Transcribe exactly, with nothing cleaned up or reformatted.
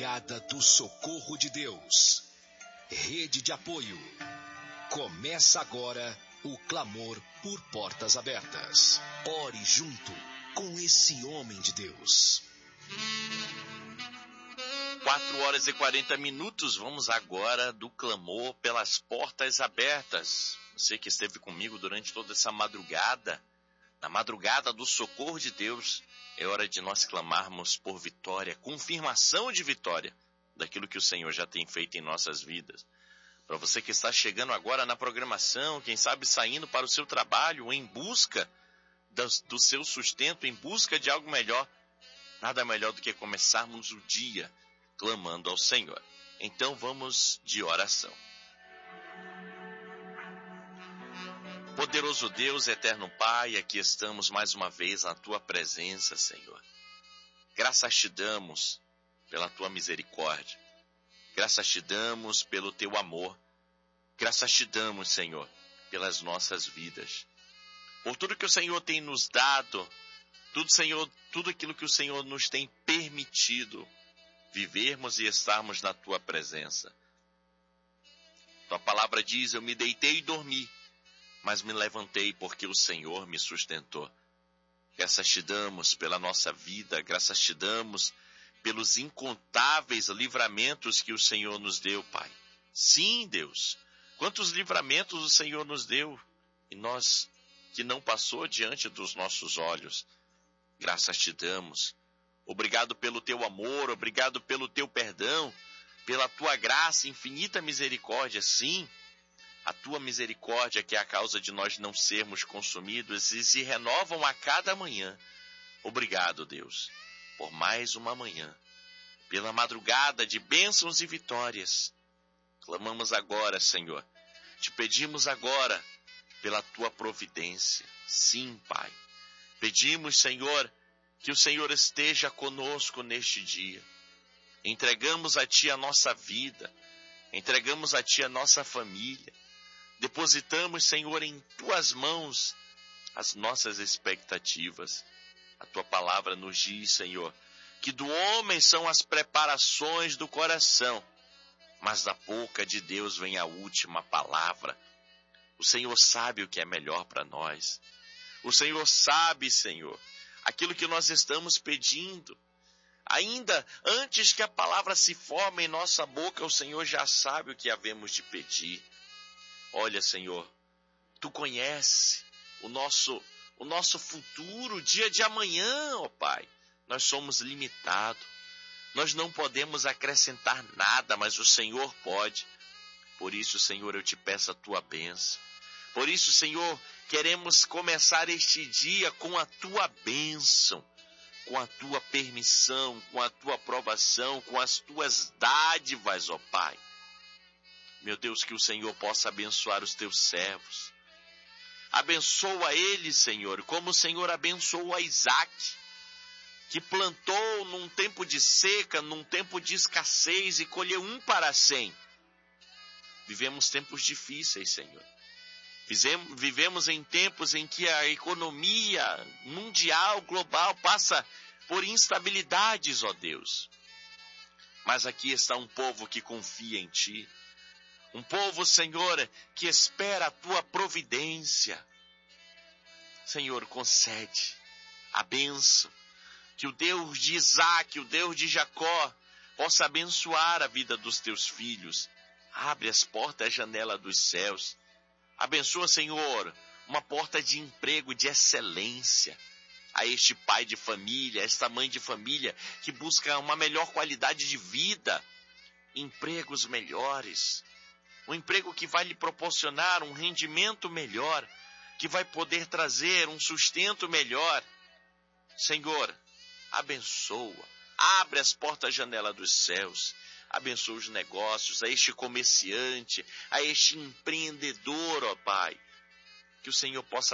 Madrugada do Socorro de Deus. Rede de apoio. Começa agora o clamor por portas abertas. Ore junto com esse homem de Deus. quatro horas e quarenta minutos, vamos agora do clamor pelas portas abertas. Você que esteve comigo durante toda essa madrugada, na madrugada do socorro de Deus, é hora de nós clamarmos por vitória, confirmação de vitória daquilo que o Senhor já tem feito em nossas vidas. Para você que está chegando agora na programação, quem sabe saindo para o seu trabalho em busca do, do seu sustento, em busca de algo melhor, nada melhor do que começarmos o dia clamando ao Senhor. Então vamos de oração. Poderoso Deus, eterno Pai, aqui estamos mais uma vez na Tua presença, Senhor. Graças te damos pela Tua misericórdia. Graças te damos pelo Teu amor. Graças te damos, Senhor, pelas nossas vidas. Por tudo que o Senhor tem nos dado, tudo, Senhor, tudo aquilo que o Senhor nos tem permitido vivermos e estarmos na Tua presença. Tua palavra diz, eu me deitei e dormi, mas me levantei porque o Senhor me sustentou. Graças te damos pela nossa vida, graças te damos pelos incontáveis livramentos que o Senhor nos deu, Pai. Sim, Deus, quantos livramentos o Senhor nos deu, e nós que não passou diante dos nossos olhos. Graças te damos. Obrigado pelo teu amor, obrigado pelo teu perdão, pela tua graça, infinita misericórdia. Sim, a tua misericórdia que é a causa de nós não sermos consumidos e se renovam a cada manhã. Obrigado, Deus, por mais uma manhã, pela madrugada de bênçãos e vitórias. Clamamos agora, Senhor, te pedimos agora pela tua providência. Sim, Pai, pedimos, Senhor, que o Senhor esteja conosco neste dia. Entregamos a Ti a nossa vida, entregamos a Ti a nossa família. Depositamos, Senhor, em Tuas mãos as nossas expectativas. A Tua palavra nos diz, Senhor, que do homem são as preparações do coração, mas da boca de Deus vem a última palavra. O Senhor sabe o que é melhor para nós. O Senhor sabe, Senhor, aquilo que nós estamos pedindo. Ainda antes que a palavra se forme em nossa boca, o Senhor já sabe o que havemos de pedir. Olha, Senhor, Tu conheces o nosso, o nosso futuro, o dia de amanhã, ó Pai. Nós somos limitados. Nós não podemos acrescentar nada, mas o Senhor pode. Por isso, Senhor, eu te peço a Tua bênção. Por isso, Senhor, queremos começar este dia com a Tua bênção, com a Tua permissão, com a Tua aprovação, com as Tuas dádivas, ó Pai. Meu Deus, que o Senhor possa abençoar os Teus servos. Abençoa eles, Senhor, como o Senhor abençoou a Isaac, que plantou num tempo de seca, num tempo de escassez e colheu um para cem. Vivemos tempos difíceis, Senhor. Vivemos em tempos em que a economia mundial, global, passa por instabilidades, ó Deus. Mas aqui está um povo que confia em Ti. Um povo, Senhor, que espera a Tua providência. Senhor, concede a bênção. Que o Deus de Isaac, o Deus de Jacó, possa abençoar a vida dos Teus filhos. Abre as portas, a janela dos céus. Abençoa, Senhor, uma porta de emprego de excelência a este pai de família, a esta mãe de família que busca uma melhor qualidade de vida, empregos melhores, um emprego que vai lhe proporcionar um rendimento melhor, que vai poder trazer um sustento melhor. Senhor, abençoa, abre as portas, a janela dos céus. Abençoa os negócios, a este comerciante, a este empreendedor, ó Pai. Que o Senhor possa